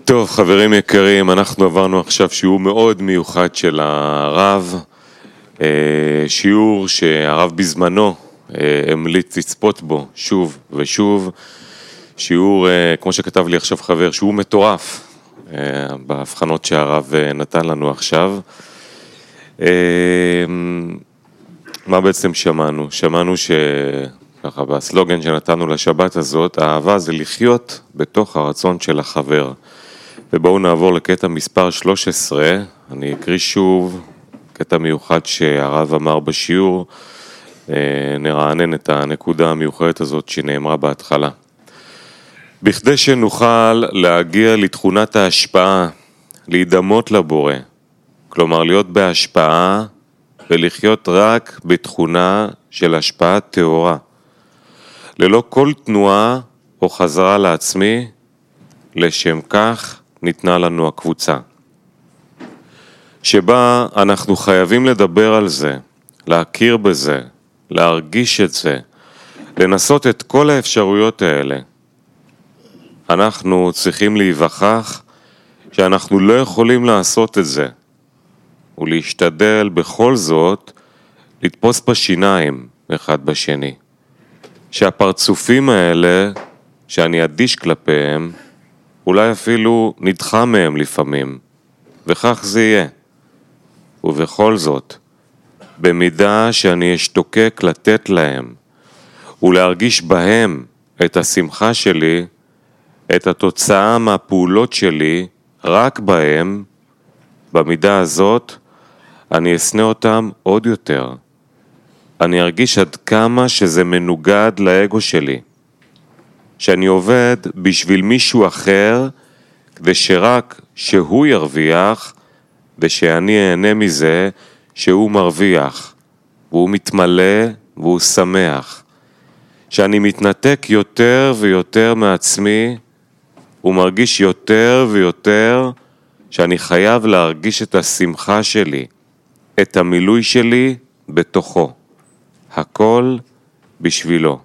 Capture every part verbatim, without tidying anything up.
טוב, חברים יקרים, אנחנו עברנו עכשיו שיעור מאוד מיוחד של הרב, שיעור שהרב בזמנו המליץ לצפות בו שוב ושוב, שיעור, כמו שכתב לי עכשיו חבר, שיעור מטורף בהבחנות שהרב נתן לנו עכשיו. מה בעצם שמענו? שמענו שככה בסלוגן שנתנו לשבת הזאת, האהבה זה לחיות בתוך הרצון של החבר. ובואו נעבור לקטע מספר שלוש עשרה, אני אקריא שוב, קטע מיוחד שהרב אמר בשיעור, נרענן את הנקודה המיוחדת הזאת שנאמרה בהתחלה. בכדי שנוכל להגיע לתכונת ההשפעה, להידמות לבורא, כלומר להיות בהשפעה ולחיות רק בתכונה של השפעה טהורה, ללא כל תנועה או חזרה לעצמי, לשם כך ניתנה לנו הקבוצה, שבה אנחנו חייבים לדבר על זה, להכיר בזה, להרגיש את זה, לנסות את כל האפשרויות האלה. אנחנו צריכים להיווכח שאנחנו לא יכולים לעשות את זה, ולהשתדל בכל זאת לתפוס בשיניים אחד בשני. שהפרצופים האלה שאני אדיש כלפיהם, אולי אפילו נדחה מהם לפעמים, וכך זה יהיה. ובכל זאת, במידה שאני אשתוקק לתת להם, ולהרגיש בהם את השמחה שלי, את התוצאה מהפעולות שלי, רק בהם, במידה הזאת, אני אשנא אותם עוד יותר. אני ארגיש עד כמה שזה מנוגד לאגו שלי. שאני עובד בשביל מישהו אחר, כדי שרק שהוא ירוויח, ושאני אהנה מזה שהוא מרוויח, והוא מתמלא והוא שמח. שאני מתנתק יותר ויותר מעצמי, ומרגיש יותר ויותר שאני חייב להרגיש את השמחה שלי, את המילוי שלי בתוכו. הכל בשבילו.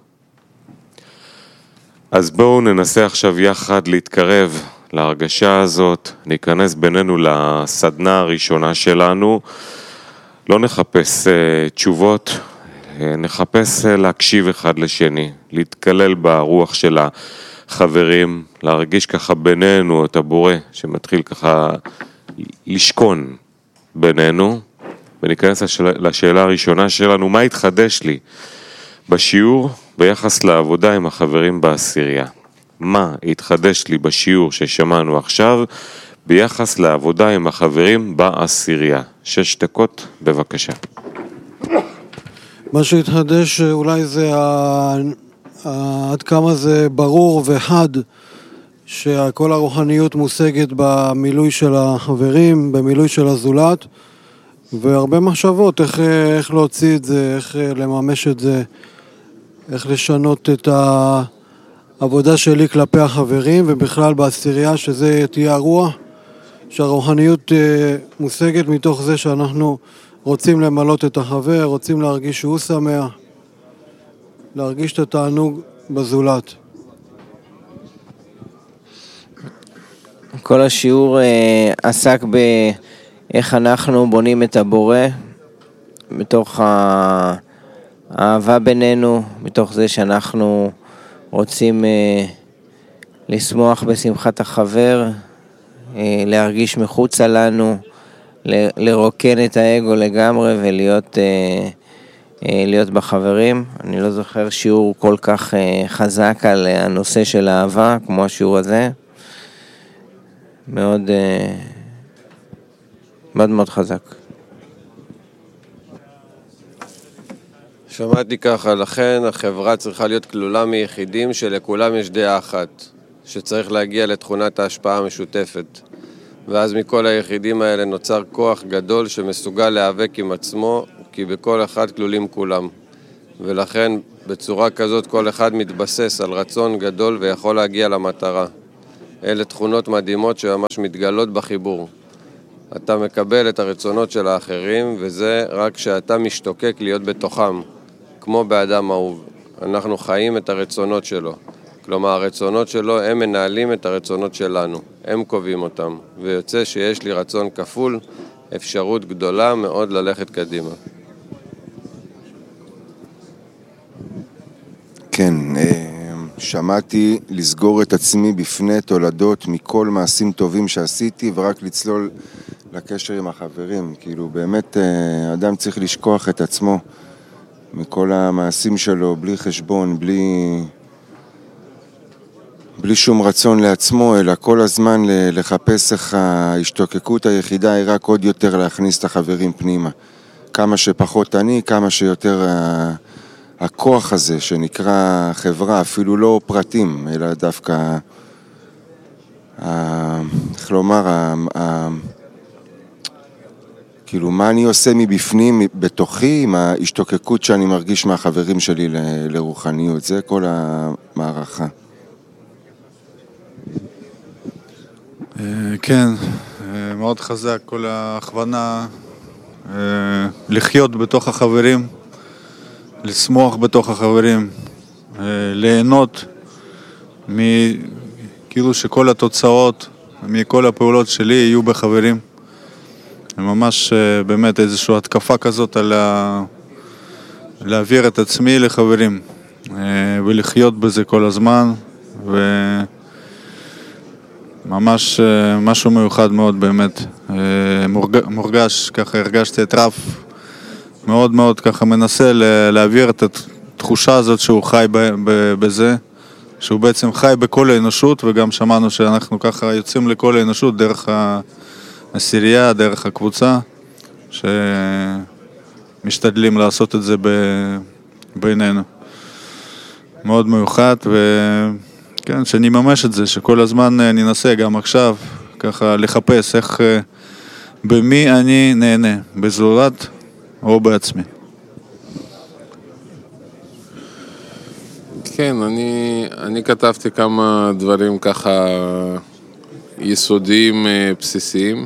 אז בואו ננסה עכשיו יחד להתקרב להרגשה הזאת, ניכנס בינינו לסדנה הראשונה שלנו, לא נחפש uh, תשובות, uh, נחפש uh, להקשיב אחד לשני, להתקלל ברוח של החברים, להרגיש ככה בינינו את הבורא שמתחיל ככה לשכון בינינו, וניכנס לשאלה, לשאלה הראשונה שלנו, מה התחדש לי בשיעור ביחס לעבודה עם החברים בעשירייה? מה התחדש לי בשיעור ששמענו עכשיו ביחס לעבודה עם החברים בעשירייה? שש דקות, בבקשה. מה שהתחדש אולי זה ה... עד כמה זה ברור וחד שכל הרוחניות מושגת במילוי של החברים, במילוי של הזולת, והרבה מחשבות איך, איך להוציא את זה, איך לממש את זה, איך לשנות את העבודה שלי כלפי החברים, ובכלל בעשירייה שזה תהיה הרוח, שהרוחניות מושגת מתוך זה שאנחנו רוצים למלות את החבר, רוצים להרגיש שהוא שמח, להרגיש את התענוג בזולת. כל השיעור עסק באיך אנחנו בונים את הבורא, מתוך האהבה בינינו, מתוך זה שאנחנו רוצים לשמוח בשמחת החבר, להרגיש מחוצה לנו, לרוקן את האגו לגמרי ולהיות להיות בחברים. אני לא זוכר שיעור כל כך חזק על הנושא של האהבה כמו השיעור הזה. מאוד מאוד מאוד חזק. שמעתי ככה, לכן החברה צריכה להיות כלולה מיחידים שלכולם יש דעה אחת, שצריך להגיע לתכונת ההשפעה המשותפת. ואז מכל היחידים האלה נוצר כוח גדול שמסוגל להיאבק עם עצמו, כי בכל אחד כלולים כולם. ולכן בצורה כזאת כל אחד מתבסס על רצון גדול ויכול להגיע למטרה. אלה תכונות מדהימות שממש מתגלות בחיבור. אתה מקבל את הרצונות של האחרים, וזה רק שאתה משתוקק להיות בתוכם, כמו באדם אהוב. אנחנו חיים את הרצונות שלו. כלומר, הרצונות שלו, הם מנהלים את הרצונות שלנו, הם קובעים אותם, ויוצא שיש לי רצון כפול, אפשרות גדולה מאוד ללכת קדימה. כן, שמעתי לסגור את עצמי בפני תולדות מכל מעשים טובים שעשיתי, ורק לצלול לקשר עם החברים. כאילו, באמת, אדם צריך לשכוח את עצמו מכל המעשים שלו, בלי חשבון, בלי... בלי שום רצון לעצמו, אלא כל הזמן לחפש איך ההשתוקקות היחידה היא רק עוד יותר להכניס את החברים פנימה. כמה שפחות אני, כמה שיותר הכוח הזה שנקרא חברה, אפילו לא פרטים, אלא דווקא, איך לומר, כאילו מה אני עושה מבפנים, בתוכי, עם ההשתוקקות שאני מרגיש מהחברים שלי לרוחניות. זה כל המערכה. כן, מאוד חזק, כל ההכוונה לחיות בתוך החברים, לשמוח בתוך החברים, ליהנות כאילו שכל התוצאות מכל הפעולות שלי יהיו בחברים. ממש באמת איזושהי התקפה כזאת על להעביר את עצמי לחברים ולחיות בזה כל הזמן, ו ממש משהו מיוחד מאוד באמת, מורגש, ככה הרגשתי את רב מאוד מאוד ככה מנסה להעביר את התחושה הזאת שהוא חי בזה, שהוא בעצם חי בכל האנושות, וגם שמענו שאנחנו ככה יוצאים לכל האנושות דרך העשירייה, דרך הקבוצה, שמשתדלים לעשות את זה בינינו. מאוד מיוחד, ו... כן, שאני ממש את זה, שכל הזמן ננסה גם עכשיו, ככה לחפש איך, במי אני נהנה, בזולת או בעצמי. כן, אני, אני כתבתי כמה דברים ככה יסודיים, בסיסיים.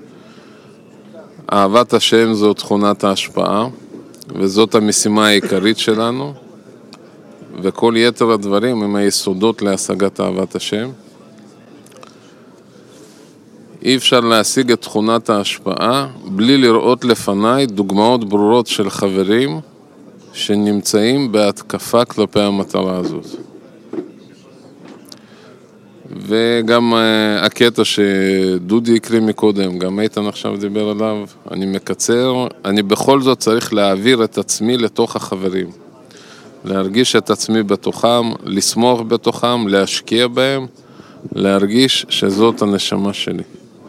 אהבת השם זו תכונת ההשפעה, וזאת המשימה העיקרית שלנו. וכל יתר הדברים הם היסודות להשגת אהבת השם. אי אפשר להשיג את תכונת ההשפעה בלי לראות לפניי דוגמאות ברורות של חברים שנמצאים בהתקפה כלפי המטרה הזאת. וגם הקטע שדודי יקריא מקודם, גם איתן עכשיו דיבר עליו, אני מקצר, אני בכל זאת צריך להעביר את עצמי לתוך החברים. להרגיש את עצמי בתוכם, לסמוך בתוכם, להשקיע בהם, להרגיש שזאת הנשמה שלי.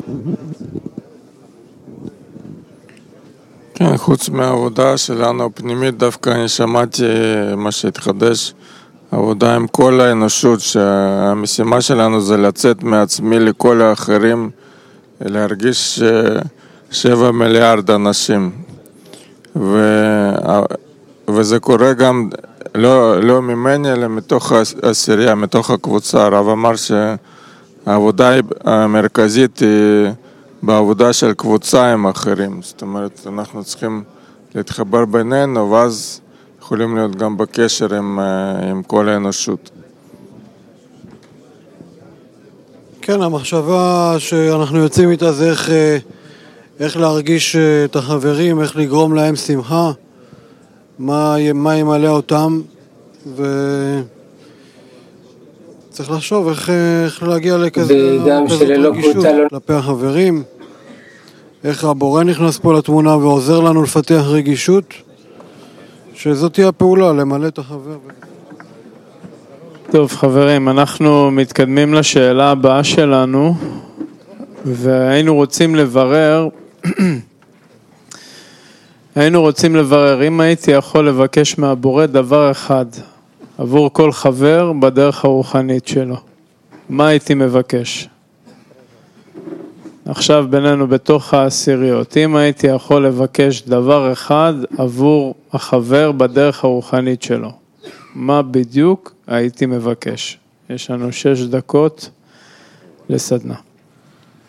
כן, חוץ מהעבודה שלנו הפנימית, דווקא אני שמעתי מה שהתחדש, עבודה עם כל האנושות, שהמשימה שלנו זה לצאת מעצמי לכל האחרים, להרגיש שבע מיליארד אנשים. ו... וזה קורה גם לא, לא ממני, אלא מתוך העשירייה, מתוך הקבוצה. הרב אמר שהעבודה המרכזית היא בעבודה של קבוצה עם אחרים. זאת אומרת, אנחנו צריכים להתחבר בינינו, ואז יכולים להיות גם בקשר עם, עם כל האנושות. כן, המחשבה שאנחנו יוצאים איתה זה איך, איך להרגיש את החברים, איך לגרום להם שמחה, מה, מה ימלא אותם, וצריך לחשוב איך, איך להגיע לכזה רגישות כלפי החברים, איך הבורא נכנס פה לתמונה ועוזר לנו לפתח רגישות, שזאת תהיה הפעולה, למלא את החבר. טוב חברים, אנחנו מתקדמים לשאלה הבאה שלנו, והיינו רוצים לברר, היינו רוצים לברר אם הייתי יכול לבקש מהבורא דבר אחד, עבור כל חבר בדרך הרוחנית שלו. מה הייתי מבקש? עכשיו בינינו בתוך העשיריות, אם הייתי יכול לבקש דבר אחד עבור החבר בדרך הרוחנית שלו, מה בדיוק הייתי מבקש? יש לנו שש דקות לסדנה.